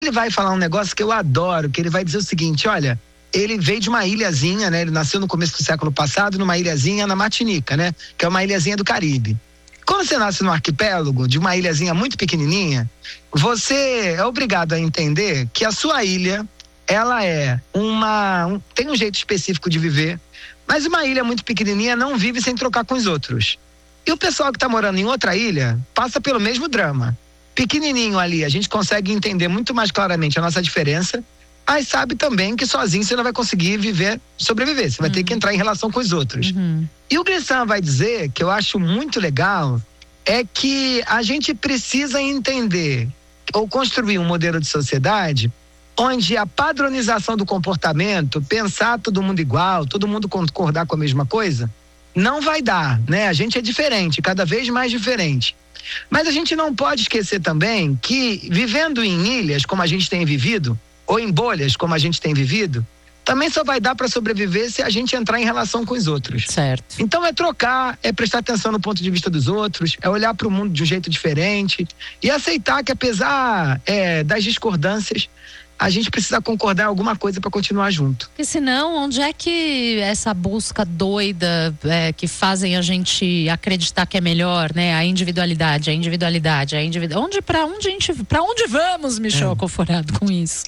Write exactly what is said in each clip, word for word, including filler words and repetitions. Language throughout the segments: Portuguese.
ele vai falar um negócio que eu adoro, que ele vai dizer o seguinte, olha, ele veio de uma ilhazinha, né? Ele nasceu no começo do século passado, numa ilhazinha na Martinica, né? Que é uma ilhazinha do Caribe. Quando você nasce num arquipélago, de uma ilhazinha muito pequenininha, você é obrigado a entender que a sua ilha, ela é uma... Um, tem um jeito específico de viver, mas uma ilha muito pequenininha não vive sem trocar com os outros. E o pessoal que está morando em outra ilha passa pelo mesmo drama. Pequenininho ali, a gente consegue entender muito mais claramente a nossa diferença, mas sabe também que sozinho você não vai conseguir viver, sobreviver. Você vai uhum. ter que entrar em relação com os outros. Uhum. E o Glissant vai dizer, que eu acho muito legal, é que a gente precisa entender ou construir um modelo de sociedade onde a padronização do comportamento, pensar todo mundo igual, todo mundo concordar com a mesma coisa, não vai dar, né? A gente é diferente, cada vez mais diferente. Mas a gente não pode esquecer também que, vivendo em ilhas, como a gente tem vivido, ou em bolhas, como a gente tem vivido, também só vai dar para sobreviver se a gente entrar em relação com os outros. Certo. Então é trocar, é prestar atenção no ponto de vista dos outros, é olhar para o mundo de um jeito diferente e aceitar que, apesar é, das discordâncias, a gente precisa concordar em alguma coisa para continuar junto. Porque senão, onde é que essa busca doida é, que fazem a gente acreditar que é melhor, né? A individualidade, a individualidade, a individualidade. Onde, para onde a gente, para onde vamos, Michel é. Coforado, com isso?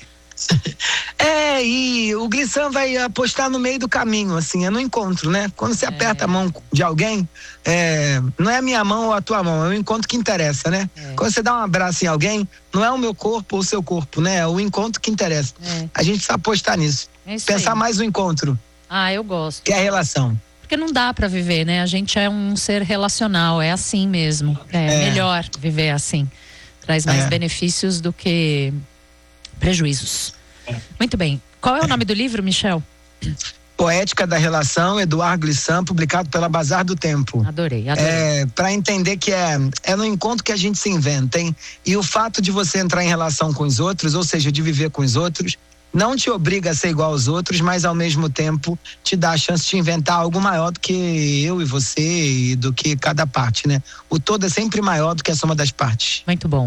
É, e o Glissant vai apostar no meio do caminho, assim, é no encontro, né? Quando você é. aperta a mão de alguém, é, não é a minha mão ou a tua mão, é o encontro que interessa, né? É. Quando você dá um abraço em alguém, não é o meu corpo ou o seu corpo, né? É o encontro que interessa. É. A gente precisa apostar nisso. É isso Pensar aí. mais no encontro. Ah, eu gosto. Que é a relação. Porque não dá pra viver, né? A gente é um ser relacional, é assim mesmo. É, é. melhor viver assim. Traz mais é. benefícios do que prejuízos. É. Muito bem. Qual é o nome do livro, Michel? Poética da Relação, Eduardo Glissant, publicado pela Bazar do Tempo. Adorei, adorei. É, para entender que é, é no encontro que a gente se inventa, hein? E o fato de você entrar em relação com os outros, ou seja, de viver com os outros, não te obriga a ser igual aos outros, mas ao mesmo tempo te dá a chance de inventar algo maior do que eu e você e do que cada parte, né? O todo é sempre maior do que a soma das partes. Muito bom.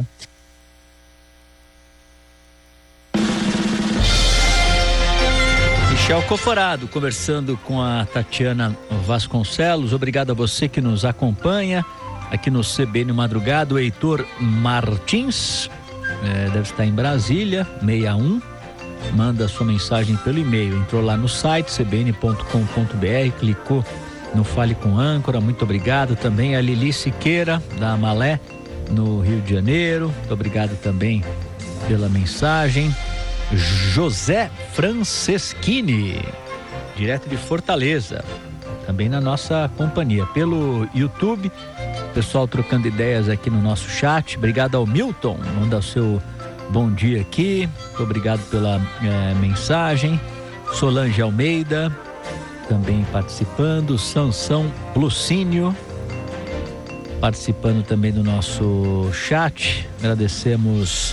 Michel Coforado conversando com a Tatiana Vasconcelos. Obrigado a você que nos acompanha aqui no C B N Madrugada. O Heitor Martins é, deve estar em Brasília, sessenta e um. Manda sua mensagem pelo e-mail. Entrou lá no site c b n ponto com ponto b r, clicou no Fale com Âncora. Muito obrigado também a Lili Siqueira da Amalé no Rio de Janeiro. Muito obrigado também pela mensagem. José Franceschini, direto de Fortaleza, também na nossa companhia pelo YouTube. Pessoal trocando ideias aqui no nosso chat. Obrigado ao Milton, manda o seu bom dia aqui. Muito obrigado pela é, mensagem. Solange Almeida também participando. Sansão Lucínio participando também do nosso chat. Agradecemos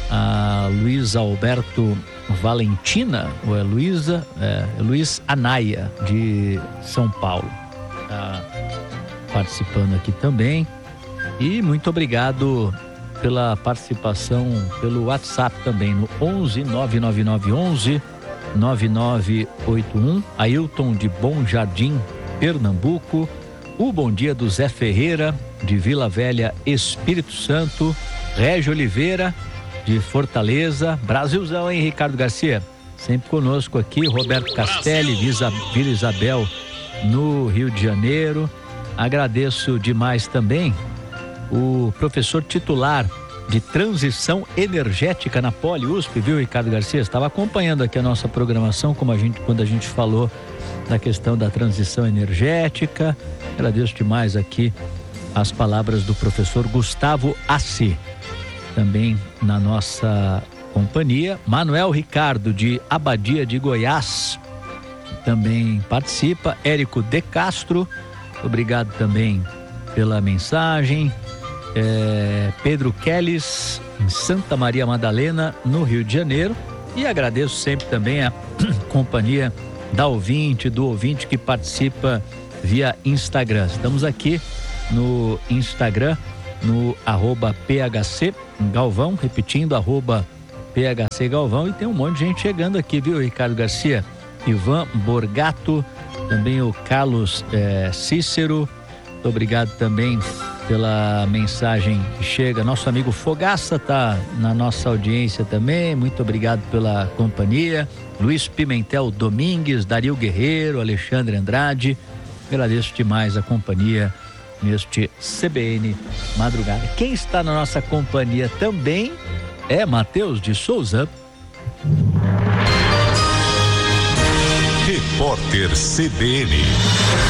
a Luiz Alberto Valentina, ou é Luísa, é, é Luiz Anaia, de São Paulo, tá participando aqui também. E muito obrigado pela participação pelo WhatsApp também, no onze nove nove nove onze nove nove oito um. Ailton de Bom Jardim, Pernambuco. O bom dia do Zé Ferreira, de Vila Velha, Espírito Santo. Régio Oliveira, de Fortaleza. Brasilzão, hein, Ricardo Garcia? Sempre conosco aqui. Roberto Castelli, Vila Isabel, no Rio de Janeiro. Agradeço demais também o professor titular de Transição Energética na Poli U S P, viu, Ricardo Garcia? Estava acompanhando aqui a nossa programação, como a gente, quando a gente falou da questão da transição energética. Agradeço demais aqui as palavras do professor Gustavo Assi, também na nossa companhia. Manuel Ricardo, de Abadia de Goiás, também participa. Érico De Castro, obrigado também pela mensagem. É, Pedro Kellis, em Santa Maria Madalena, no Rio de Janeiro. E agradeço sempre também a companhia da ouvinte, do ouvinte que participa via Instagram. Estamos aqui no Instagram, no arroba P H C Galvão, repetindo, arroba P H C Galvão, e tem um monte de gente chegando aqui, viu, Ricardo Garcia? Ivan Borgato, também o Carlos é, Cícero, muito obrigado também pela mensagem que chega. Nosso amigo Fogaça tá na nossa audiência também, muito obrigado pela companhia. Luiz Pimentel Domingues, Dario Guerreiro, Alexandre Andrade, agradeço demais a companhia neste C B N Madrugada. Quem está na nossa companhia também é Matheus de Souza. Repórter C B N.